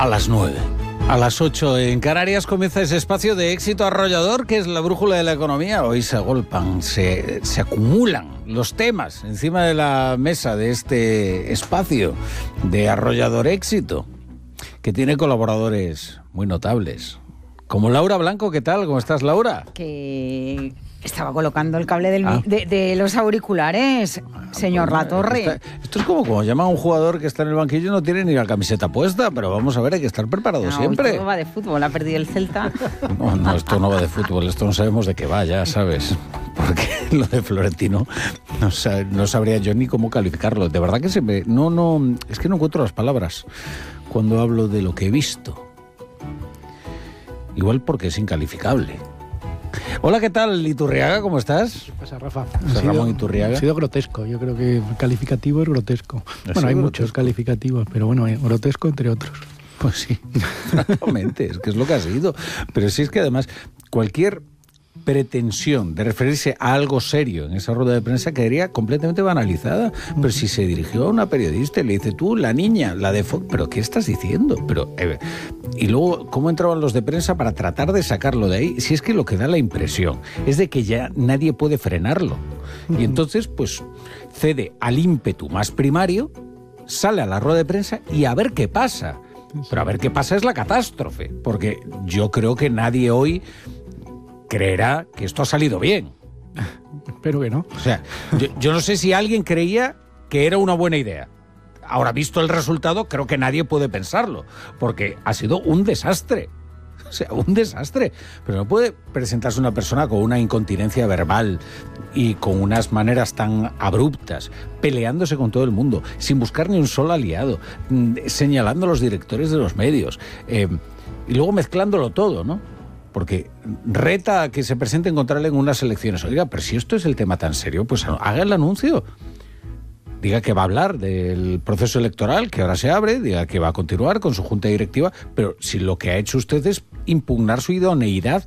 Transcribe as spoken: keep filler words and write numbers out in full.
A las nueve. A las ocho en Canarias comienza ese espacio de éxito arrollador que es la brújula de la economía. Hoy se agolpan, se, se acumulan los temas encima de la mesa de este espacio de arrollador éxito, que tiene colaboradores muy notables. Como Laura Blanco, ¿qué tal? ¿Cómo estás, Laura? Que estaba colocando el cable del, ah. de, de los auriculares, ah, señor pues, Latorre. Está, esto es como cuando llaman a un jugador que está en el banquillo y no tiene ni la camiseta puesta, pero vamos a ver, hay que estar preparado no, siempre. Esto no va de fútbol, ha perdido el Celta. No, no, esto no va de fútbol, esto no sabemos de qué va, ya sabes. Porque lo de Florentino no, sab, no sabría yo ni cómo calificarlo. De verdad que se me... No, no, es que no encuentro las palabras cuando hablo de lo que he visto. Igual porque es incalificable. Hola, ¿qué tal, Iturriaga? ¿Cómo estás? ¿Qué pasa, Rafa? Ha sido, Ramón Iturriaga. Ha sido grotesco, yo creo que el calificativo es grotesco. Bueno, hay grotesco. Muchos calificativos, pero bueno, grotesco entre otros. Pues sí, francamente, es que es lo que ha sido. Pero sí es que además cualquier pretensión de referirse a algo serio en esa rueda de prensa quedaría completamente banalizada. Pero si se dirigió a una periodista y le dice, tú, la niña, la de Fox, ¿pero qué estás diciendo? Pero eh, y luego, ¿cómo entraban los de prensa para tratar de sacarlo de ahí? Si es que lo que da la impresión es de que ya nadie puede frenarlo. Y entonces, pues, cede al ímpetu más primario, sale a la rueda de prensa y a ver qué pasa. Pero a ver qué pasa es la catástrofe, porque yo creo que nadie hoy creerá que esto ha salido bien. Espero que no. O sea, yo, yo no sé si alguien creía que era una buena idea. Ahora, visto el resultado, creo que nadie puede pensarlo, porque ha sido un desastre. O sea, un desastre. Pero no puede presentarse una persona con una incontinencia verbal y con unas maneras tan abruptas, peleándose con todo el mundo, sin buscar ni un solo aliado, señalando a los directores de los medios, eh, y luego mezclándolo todo, ¿no? Porque reta a que se presenten contra él en unas elecciones. Oiga, pero si esto es el tema tan serio, pues haga el anuncio. Diga que va a hablar del proceso electoral, que ahora se abre, diga que va a continuar con su junta directiva, pero si lo que ha hecho usted es impugnar su idoneidad